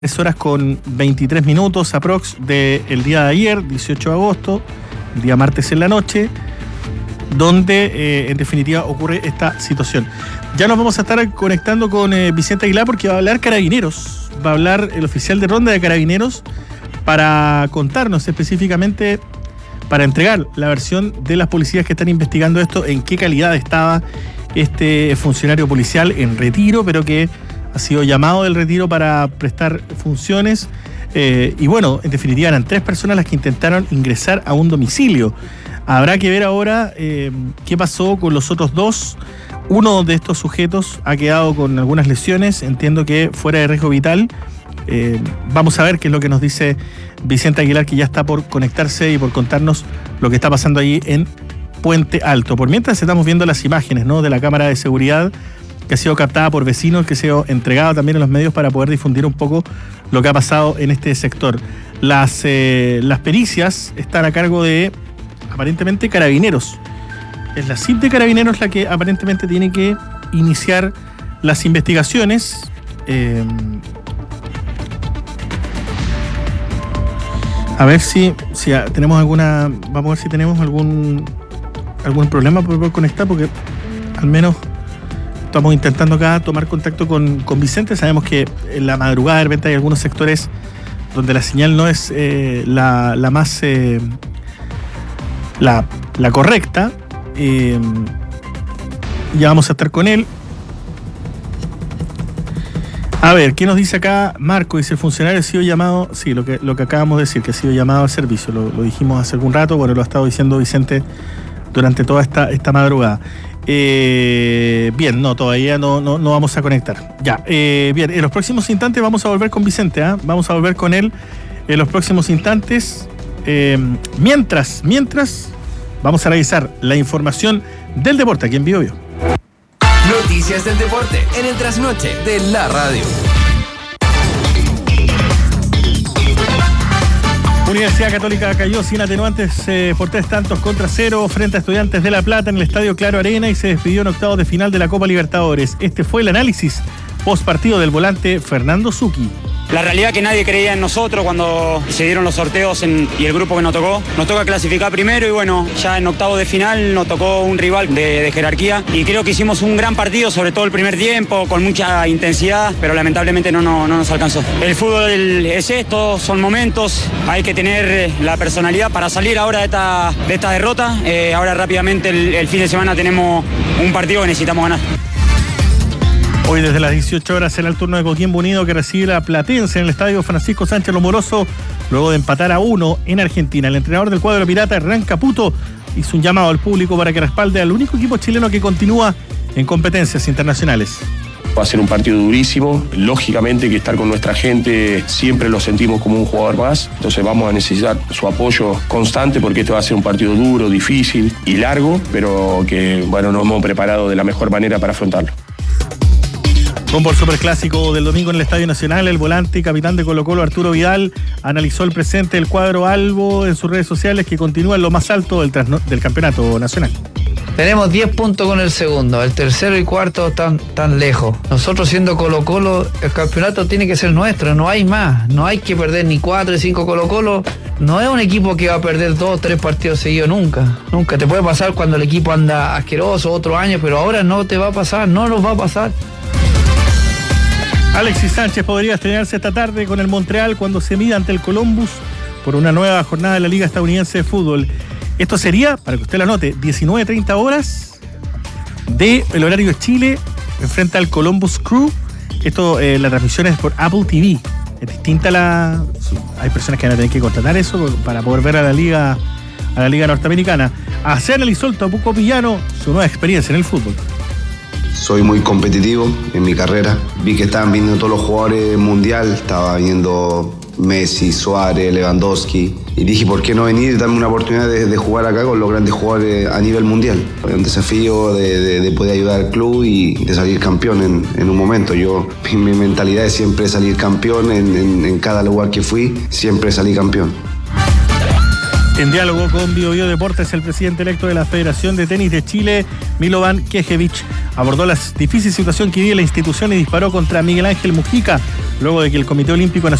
3 horas con 23 minutos aprox del día de ayer, 18 de agosto, el día martes en la noche, donde en definitiva ocurre esta situación. Ya nos vamos a estar conectando con Vicente Aguilar porque va a hablar Carabineros, va a hablar el oficial de ronda de Carabineros para contarnos específicamente, para entregar la versión de las policías que están investigando esto, en qué calidad estaba este funcionario policial en retiro, pero que ha sido llamado del retiro para prestar funciones. Y bueno, en definitiva eran 3 personas las que intentaron ingresar a un domicilio. Habrá que ver ahora qué pasó con los otros 2. Uno de estos sujetos ha quedado con algunas lesiones, entiendo que fuera de riesgo vital. Vamos a ver qué es lo que nos dice Vicente Aguilar, que ya está por conectarse y por contarnos lo que está pasando ahí en Puente Alto. Por mientras estamos viendo las imágenes, ¿no?, de la cámara de seguridad que ha sido captada por vecinos, que ha sido entregada también a los medios para poder difundir un poco lo que ha pasado en este sector. Las pericias están a cargo de, aparentemente, Carabineros. Es la CIP de Carabineros la que aparentemente tiene que iniciar las investigaciones. A ver si tenemos alguna... Vamos a ver si tenemos algún problema por poder conectar, porque al menos estamos intentando acá tomar contacto con Vicente. Sabemos que en la madrugada de repente hay algunos sectores donde la señal no es la más la correcta. Ya vamos a estar con él. A ver, ¿qué nos dice acá Marco? Dice: el funcionario ha sido llamado. Sí, lo que acabamos de decir, que ha sido llamado al servicio. Lo dijimos hace algún rato. Bueno, lo ha estado diciendo Vicente durante toda esta madrugada. Bien, no, todavía no vamos a conectar. Ya, bien, en los próximos instantes vamos a volver con Vicente, ¿eh? Vamos a volver con él en los próximos instantes. Mientras, vamos a revisar la información del deporte aquí en Bio Bio. Noticias del deporte en el trasnoche de la radio. Universidad Católica cayó sin atenuantes por 3-0 frente a Estudiantes de La Plata en el Estadio Claro Arena y se despidió en octavos de final de la Copa Libertadores. Este fue el análisis post partido del volante Fernando Zucchi. La realidad es que nadie creía en nosotros cuando se dieron los sorteos y el grupo que nos tocó. Nos toca clasificar primero y bueno, ya en octavos de final nos tocó un rival de jerarquía y creo que hicimos un gran partido, sobre todo el primer tiempo, con mucha intensidad, pero lamentablemente no nos alcanzó. El fútbol es esto, son momentos, hay que tener la personalidad para salir ahora de esta derrota. Ahora rápidamente el fin de semana tenemos un partido que necesitamos ganar. Hoy desde las 18 horas será el turno de Coquimbo Unido, que recibe a Platense en el estadio Francisco Sánchez Lomoroso, luego de empatar a 1 en Argentina. El entrenador del cuadro pirata, Hernán Caputo, hizo un llamado al público para que respalde al único equipo chileno que continúa en competencias internacionales. Va a ser un partido durísimo, lógicamente que estar con nuestra gente siempre lo sentimos como un jugador más, entonces vamos a necesitar su apoyo constante porque este va a ser un partido duro, difícil y largo, pero que bueno, nos hemos preparado de la mejor manera para afrontarlo. Rumbo al superclásico del domingo en el Estadio Nacional, el volante y capitán de Colo-Colo, Arturo Vidal, analizó el presente del cuadro albo en sus redes sociales, que continúa en lo más alto del campeonato nacional. Tenemos 10 puntos con el segundo, el tercero y cuarto tan lejos. Nosotros siendo Colo-Colo, el campeonato tiene que ser nuestro, no hay más. No hay que perder ni 4 ni 5 Colo-Colo. No es un equipo que va a perder 2 o 3 partidos seguidos nunca. Nunca. Te puede pasar cuando el equipo anda asqueroso otro año, pero ahora no te va a pasar, no nos va a pasar. Alexis Sánchez podría estrenarse esta tarde con el Montreal cuando se mida ante el Columbus por una nueva jornada de la Liga Estadounidense de Fútbol. Esto sería, para que usted lo anote, 19:30 horas del horario de Chile enfrente al Columbus Crew. Esto, la transmisión es por Apple TV. Es distinta hay personas que van a tener que contratar eso para poder ver a la Liga norteamericana. Así analizó el Topuco Pillano su nueva experiencia en el fútbol. Soy muy competitivo en mi carrera. Vi que estaban viniendo todos los jugadores mundial. Estaba viniendo Messi, Suárez, Lewandowski. Y dije, ¿por qué no venir y darme una oportunidad de jugar acá con los grandes jugadores a nivel mundial? Un desafío de poder ayudar al club y de salir campeón en un momento. Mi mentalidad es siempre salir campeón en cada lugar que fui. Siempre salí campeón. En diálogo con Bio Bio Deportes, el presidente electo de la Federación de Tenis de Chile, Milovan Knežević, abordó la difícil situación que vive la institución y disparó contra Miguel Ángel Mujica luego de que el Comité Olímpico